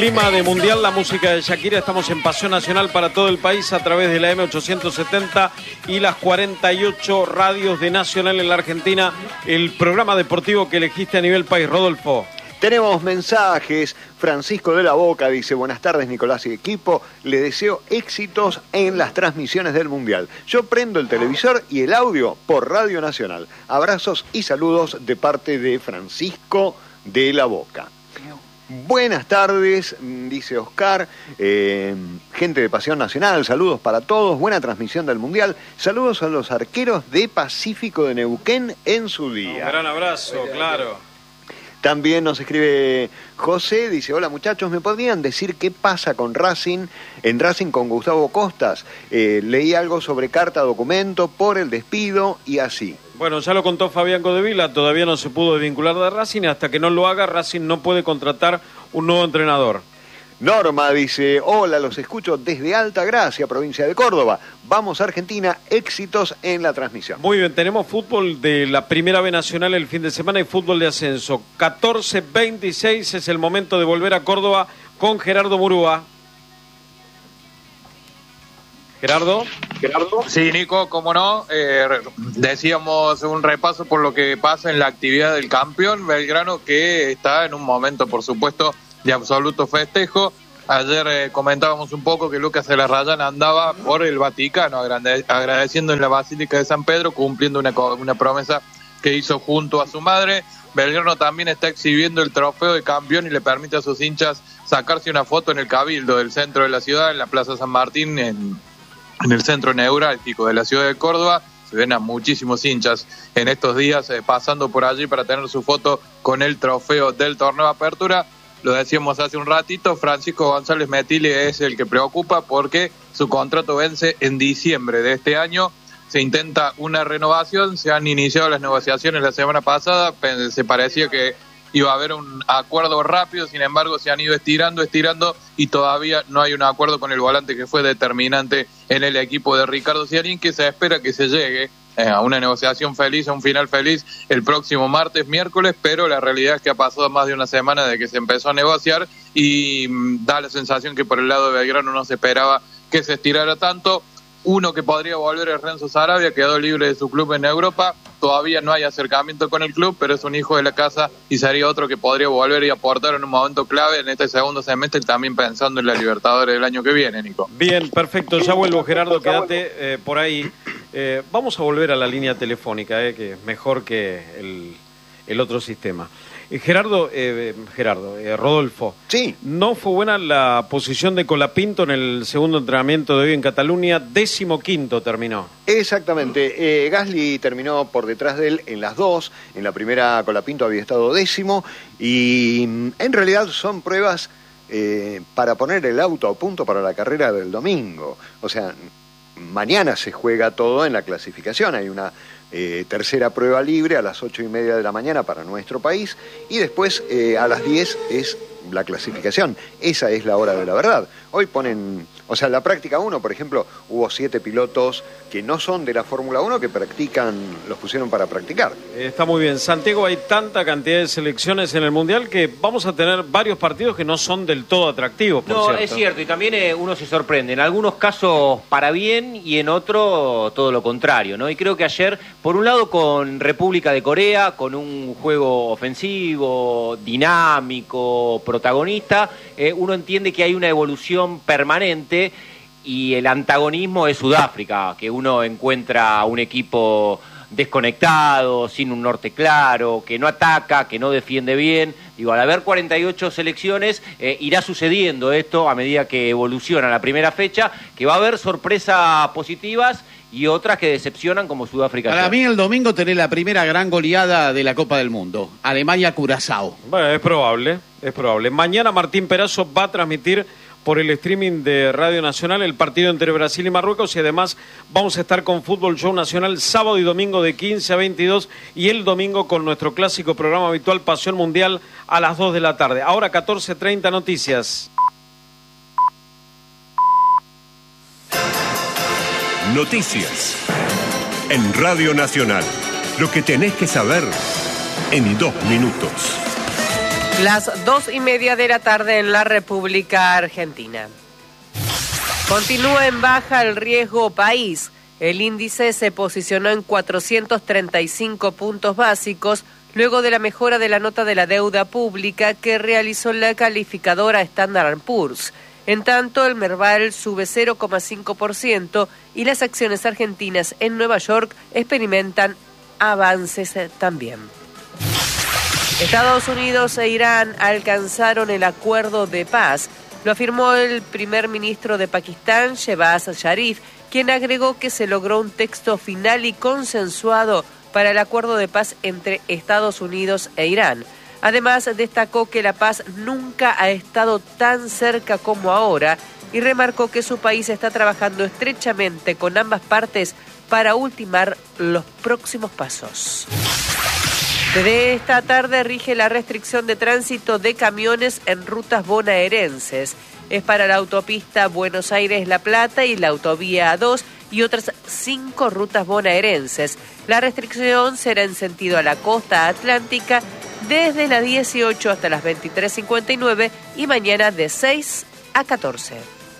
Clima de mundial, la música de Shakira. Estamos en Pasión Nacional para todo el país a través de la M870 y las 48 radios de Nacional en la Argentina. El programa deportivo que elegiste a nivel país, Rodolfo. Tenemos mensajes. Francisco de la Boca dice: buenas tardes, Nicolás y equipo. Le deseo éxitos en las transmisiones del Mundial. Yo prendo el televisor y el audio por Radio Nacional. Abrazos y saludos de parte de Francisco de la Boca. Buenas tardes, dice Oscar, gente de Pasión Nacional, saludos para todos, buena transmisión del Mundial, saludos a los arqueros de Pacífico de Neuquén en su día. Un gran abrazo, claro. También nos escribe José, dice: hola muchachos, ¿me podrían decir qué pasa con Racing, en Racing con Gustavo Costas? Leí algo sobre carta documento por el despido y así. Bueno, ya lo contó Fabián Codevila, todavía no se pudo desvincular de Racing y hasta que no lo haga, Racing no puede contratar un nuevo entrenador. Norma dice: hola, los escucho desde Altagracia, provincia de Córdoba. Vamos Argentina, éxitos en la transmisión. Muy bien, tenemos fútbol de la Primera B Nacional el fin de semana y fútbol de ascenso. 14:26 es el momento de volver a Córdoba con Gerardo Murúa. Gerardo. Sí, Nico, cómo no. Decíamos un repaso por lo que pasa en la actividad del campeón Belgrano, que está en un momento, por supuesto, de absoluto festejo. Ayer comentábamos un poco que Lucas de la Rayana andaba por el Vaticano agradeciendo en la Basílica de San Pedro, cumpliendo una promesa que hizo junto a su madre. Belgrano también está exhibiendo el trofeo de campeón y le permite a sus hinchas sacarse una foto en el Cabildo del centro de la ciudad, en la Plaza San Martín, en el centro neurálgico de la ciudad de Córdoba. Se ven a muchísimos hinchas en estos días pasando por allí para tener su foto con el trofeo del torneo de apertura. Lo decíamos hace un ratito, Francisco González Metile es el que preocupa porque su contrato vence en diciembre de este año. Se intenta una renovación, se han iniciado las negociaciones la semana pasada, se parecía que iba a haber un acuerdo rápido, sin embargo se han ido estirando y todavía no hay un acuerdo con el volante que fue determinante en el equipo de Ricardo Ciarín, que se espera que se llegue a una negociación feliz, a un final feliz el próximo martes, miércoles, pero la realidad es que ha pasado más de una semana de que se empezó a negociar y da la sensación que por el lado de Belgrano no se esperaba que se estirara tanto. Uno que podría volver es Renzo Sarabia, quedó libre de su club en Europa, todavía no hay acercamiento con el club, pero es un hijo de la casa y sería otro que podría volver y aportar en un momento clave en este segundo semestre, también pensando en la Libertadores del año que viene, Nico. Bien, perfecto, ya vuelvo, Gerardo, quédate por ahí. Vamos a volver a la línea telefónica, que es mejor que el otro sistema. Rodolfo. Sí. No fue buena la posición de Colapinto en el segundo entrenamiento de hoy en Cataluña, 15º terminó. Exactamente, Gasly terminó por detrás de él en las dos, en la primera Colapinto había estado 10º y en realidad son pruebas para poner el auto a punto para la carrera del domingo. O sea, mañana se juega todo en la clasificación, hay una tercera prueba libre a las 8:30 de la mañana para nuestro país y después a las 10 es la clasificación. Esa es la hora de la verdad. Hoy ponen, o sea, en la práctica 1, por ejemplo, hubo 7 pilotos que no son de la Fórmula 1 que practican, los pusieron para practicar. Está muy bien. Santiago, hay tanta cantidad de selecciones en el Mundial que vamos a tener varios partidos que no son del todo atractivos, por cierto. No, es cierto, y también uno se sorprende. En algunos casos para bien y en otro todo lo contrario, ¿no? Y creo que ayer, por un lado con República de Corea, con un juego ofensivo, dinámico, protagonista, uno entiende que hay una evolución permanente y el antagonismo es Sudáfrica, que uno encuentra un equipo desconectado, sin un norte claro, que no ataca, que no defiende bien. Digo, al haber 48 selecciones, irá sucediendo esto a medida que evoluciona la primera fecha, que va a haber sorpresas positivas y otras que decepcionan como Sudáfrica. Para mí el domingo tenés la primera gran goleada de la Copa del Mundo, Alemania-Curazao. Bueno, es probable. Mañana Martín Perazo va a transmitir por el streaming de Radio Nacional el partido entre Brasil y Marruecos y además vamos a estar con Fútbol Show Nacional sábado y domingo de 15 a 22 y el domingo con nuestro clásico programa habitual Pasión Mundial a las 2 de la tarde. Ahora 14:30 noticias. Noticias en Radio Nacional. Lo que tenés que saber en 2 minutos. Las 2:30 de la tarde en la República Argentina. Continúa en baja el riesgo país. El índice se posicionó en 435 puntos básicos luego de la mejora de la nota de la deuda pública que realizó la calificadora Standard & Poor's. En tanto, el Merval sube 0,5% y las acciones argentinas en Nueva York experimentan avances también. Estados Unidos e Irán alcanzaron el acuerdo de paz. Lo afirmó el primer ministro de Pakistán, Shehbaz Sharif, quien agregó que se logró un texto final y consensuado para el acuerdo de paz entre Estados Unidos e Irán. Además, destacó que la paz nunca ha estado tan cerca como ahora y remarcó que su país está trabajando estrechamente con ambas partes para ultimar los próximos pasos. Desde esta tarde rige la restricción de tránsito de camiones en rutas bonaerenses. Es para la autopista Buenos Aires-La Plata y la autovía A2 y otras 5 rutas bonaerenses. La restricción será en sentido a la costa atlántica desde las 18 hasta las 23:59 y mañana de 6 a 14.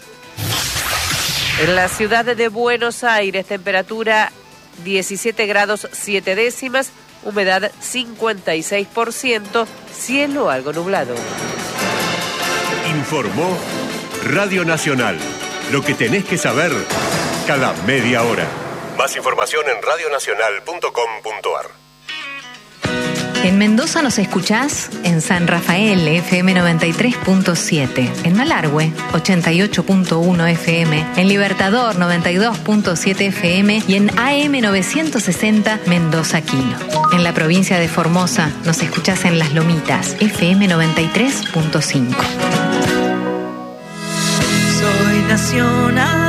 En la ciudad de Buenos Aires, temperatura 17 grados 7 décimas, humedad 56%, cielo algo nublado. Informó Radio Nacional. Lo que tenés que saber cada media hora. Más información en radionacional.com.ar. En Mendoza nos escuchás en San Rafael, FM 93.7, en Malargüe, 88.1 FM, en Libertador, 92.7 FM y en AM 960 Mendoza Quino. En la provincia de Formosa nos escuchás en Las Lomitas, FM 93.5. Soy nacional.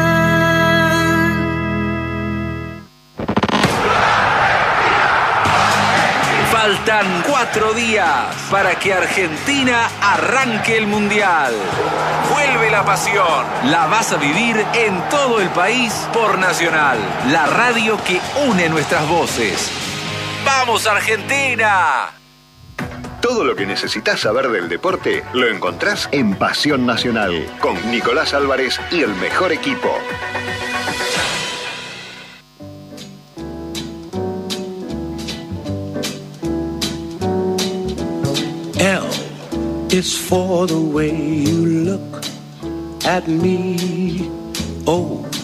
Faltan 4 días para que Argentina arranque el Mundial. Vuelve la pasión. La vas a vivir en todo el país por Nacional, la radio que une nuestras voces. ¡Vamos, Argentina! Todo lo que necesitas saber del deporte lo encontrás en Pasión Nacional, con Nicolás Álvarez y el mejor equipo. L is for the way you look at me. O